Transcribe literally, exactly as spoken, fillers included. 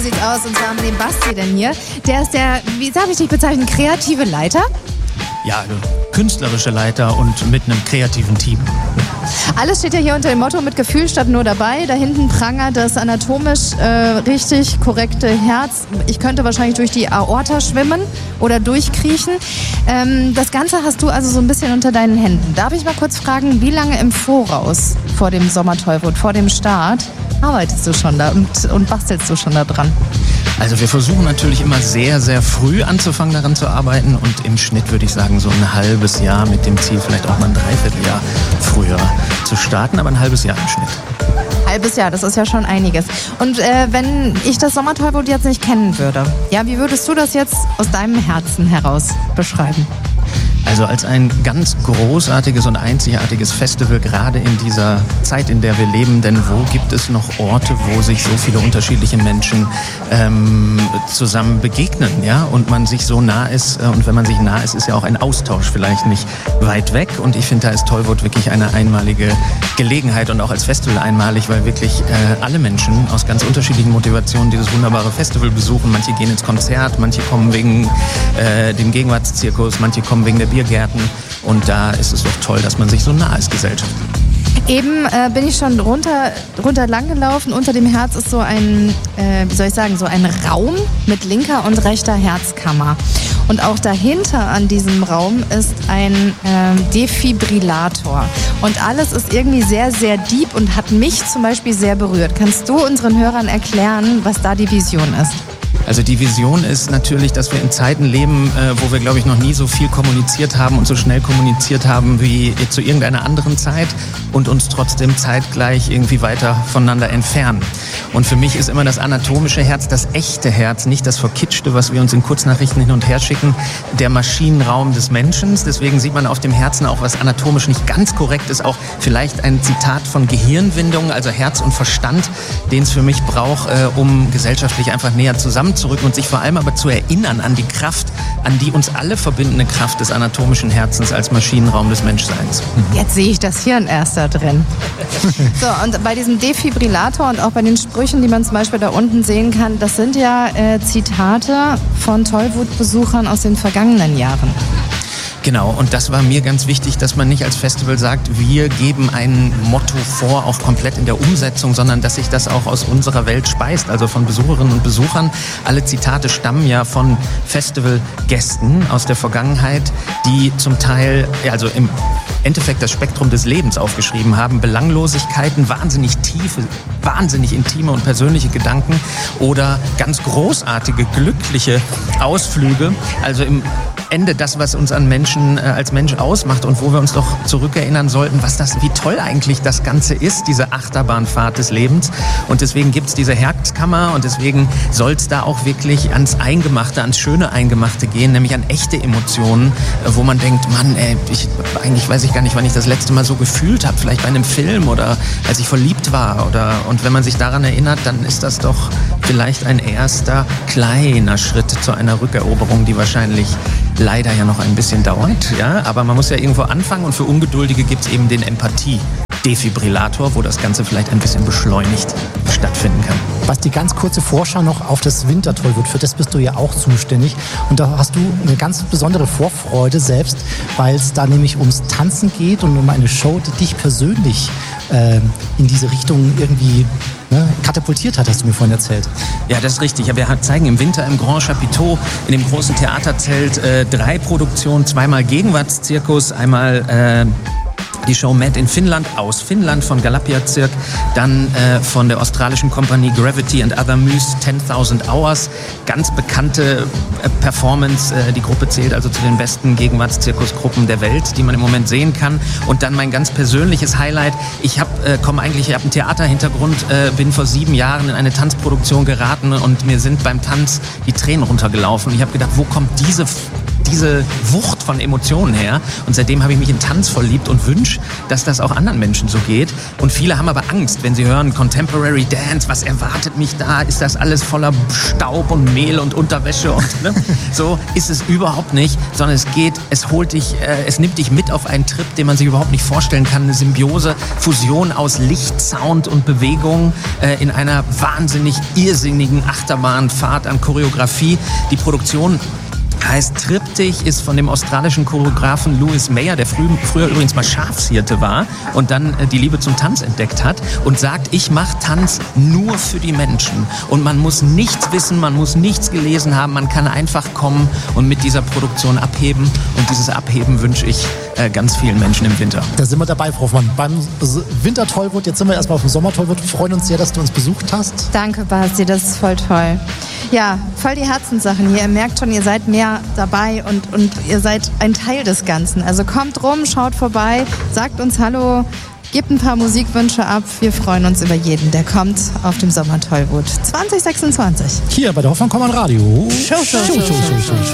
Sieht's aus, und zwar haben wir den Basti denn hier. Der ist der, wie darf ich dich bezeichnen, kreative Leiter? Ja, künstlerische Leiter und mit einem kreativen Team. Alles steht ja hier unter dem Motto mit Gefühl statt nur dabei. Da hinten prangert das anatomisch äh, richtig korrekte Herz. Ich könnte wahrscheinlich durch die Aorta schwimmen oder durchkriechen. Ähm, das Ganze hast du also so ein bisschen unter deinen Händen. Darf ich mal kurz fragen, wie lange im Voraus vor dem Sommertollwut, vor dem Start, arbeitest du schon da und, und bastelst du schon da dran? Also wir versuchen natürlich immer sehr, sehr früh anzufangen, daran zu arbeiten, und im Schnitt würde ich sagen so ein halbes Jahr mit dem Ziel, vielleicht auch mal ein Dreivierteljahr früher zu starten, aber ein halbes Jahr im Schnitt. Halbes Jahr, das ist ja schon einiges. Und äh, wenn ich das Sommertollwut jetzt nicht kennen würde, ja, wie würdest du das jetzt aus deinem Herzen heraus beschreiben? Also als ein ganz großartiges und einzigartiges Festival, gerade in dieser Zeit, in der wir leben. Denn wo gibt es noch Orte, wo sich so viele unterschiedliche Menschen ähm, zusammen begegnen, ja? Und man sich so nah ist. Und wenn man sich nah ist, ist ja auch ein Austausch vielleicht nicht weit weg. Und ich finde, da ist Tollwut wirklich eine einmalige Gelegenheit und auch als Festival einmalig, weil wirklich äh, alle Menschen aus ganz unterschiedlichen Motivationen dieses wunderbare Festival besuchen. Manche gehen ins Konzert, manche kommen wegen äh, dem Gegenwartszirkus, manche kommen wegen der Biergärten, und da ist es doch toll, dass man sich so nah ist gesellschaftlich. Eben äh, bin ich schon runter, runter lang gelaufen. Unter dem Herz ist so ein, äh, wie soll ich sagen, so ein Raum mit linker und rechter Herzkammer. Und auch dahinter an diesem Raum ist ein äh, Defibrillator. Und alles ist irgendwie sehr, sehr deep und hat mich zum Beispiel sehr berührt. Kannst du unseren Hörern erklären, was da die Vision ist? Also die Vision ist natürlich, dass wir in Zeiten leben, äh, wo wir, glaube ich, noch nie so viel kommuniziert haben und so schnell kommuniziert haben wie zu irgendeiner anderen Zeit, und uns trotzdem zeitgleich irgendwie weiter voneinander entfernen. Und für mich ist immer das anatomische Herz, das echte Herz, nicht das verkitschte, was wir uns in Kurznachrichten hin und her schicken, der Maschinenraum des Menschen. Deswegen sieht man auf dem Herzen auch, was anatomisch nicht ganz korrekt ist, auch vielleicht ein Zitat von Gehirnwindung, also Herz und Verstand, den es für mich braucht, äh, um gesellschaftlich einfach näher zusammenzurücken und sich vor allem aber zu erinnern an die Kraft, an die uns alle verbindende Kraft des anatomischen Herzens als Maschinenraum des Menschseins. Jetzt sehe ich das Hirn erst da drin. So, und bei diesem Defibrillator und auch bei den Sprüchen, die man zum Beispiel da unten sehen kann, das sind ja äh, Zitate von Tollwut-Besuchern aus den vergangenen Jahren. Genau, und das war mir ganz wichtig, dass man nicht als Festival sagt, wir geben ein Motto vor, auch komplett in der Umsetzung, sondern dass sich das auch aus unserer Welt speist, also von Besucherinnen und Besuchern. Alle Zitate stammen ja von Festivalgästen aus der Vergangenheit, die zum Teil, also im Endeffekt das Spektrum des Lebens aufgeschrieben haben, Belanglosigkeiten, wahnsinnig tiefe, wahnsinnig intime und persönliche Gedanken oder ganz großartige, glückliche Ausflüge, also im Ende das, was uns an Menschen äh, als Mensch ausmacht und wo wir uns doch zurückerinnern sollten, was das, wie toll eigentlich das Ganze ist, diese Achterbahnfahrt des Lebens. Und deswegen gibt's diese Herzkammer, und deswegen soll es da auch wirklich ans Eingemachte, ans schöne Eingemachte gehen, nämlich an echte Emotionen, äh, wo man denkt, Mann, ey, ich, eigentlich weiß ich gar nicht, wann ich das letzte Mal so gefühlt habe, vielleicht bei einem Film oder als ich verliebt war. Oder, und wenn man sich daran erinnert, dann ist das doch vielleicht ein erster kleiner Schritt zu einer Rückeroberung, die wahrscheinlich leider ja noch ein bisschen dauert, ja, aber man muss ja irgendwo anfangen, und für Ungeduldige gibt es eben den Empathie-Defibrillator, wo das Ganze vielleicht ein bisschen beschleunigt stattfinden kann. Was die ganz kurze Vorschau noch auf das Wintertollwut, für das bist du ja auch zuständig, und da hast du eine ganz besondere Vorfreude selbst, weil es da nämlich ums Tanzen geht und um eine Show, die dich persönlich äh, in diese Richtung irgendwie Ne, katapultiert hat, hast du mir vorhin erzählt. Ja, das ist richtig. Wir zeigen im Winter im Grand Chapiteau in dem großen Theaterzelt äh, drei Produktionen, zweimal Gegenwartszirkus, einmal äh, die Show Mad in Finnland aus Finnland von Galapia Cirque, dann äh, von der australischen Kompanie Gravity and Other Muse ten thousand Hours, ganz bekannte äh, Performance, äh, die Gruppe zählt also zu den besten Gegenwartszirkusgruppen der Welt, die man im Moment sehen kann. Und dann mein ganz persönliches Highlight, ich habe äh, komme eigentlich, ich habe einen Theaterhintergrund, äh, bin vor sieben Jahren in eine Tanzproduktion geraten, und mir sind beim Tanz die Tränen runtergelaufen. Ich habe gedacht, wo kommt diese diese Wucht von Emotionen her. Und seitdem habe ich mich in Tanz verliebt und wünsche, dass das auch anderen Menschen so geht. Und viele haben aber Angst, wenn sie hören Contemporary Dance, was erwartet mich da? Ist das alles voller Staub und Mehl und Unterwäsche? Und, ne? So ist es überhaupt nicht, sondern es geht, es holt dich, äh, es nimmt dich mit auf einen Trip, den man sich überhaupt nicht vorstellen kann. Eine Symbiose, Fusion aus Licht, Sound und Bewegung äh, in einer wahnsinnig irrsinnigen Achterbahnfahrt an Choreografie. Die Produktion heißt Triptych, ist von dem australischen Choreografen Louis Mayer, der früh, früher übrigens mal Schafshirte war und dann äh, die Liebe zum Tanz entdeckt hat und sagt, ich mache Tanz nur für die Menschen. Und man muss nichts wissen, man muss nichts gelesen haben, man kann einfach kommen und mit dieser Produktion abheben. Und dieses Abheben wünsche ich äh, ganz vielen Menschen im Winter. Da sind wir dabei, Frau Hoffmann. Beim Winter-Tollwood, jetzt sind wir erstmal auf dem Sommer-Tollwood. Wir freuen uns sehr, dass du uns besucht hast. Danke, Basti, das ist voll toll. Ja, voll die Herzenssachen hier. Ihr merkt schon, ihr seid mehr dabei und, und ihr seid ein Teil des Ganzen. Also kommt rum, schaut vorbei, sagt uns Hallo, gebt ein paar Musikwünsche ab. Wir freuen uns über jeden, der kommt auf dem Sommer-Tollwood zwanzig sechsundzwanzig. Hier bei der Hoffmann-Kommern Radio. Show, show, show, show, show, show.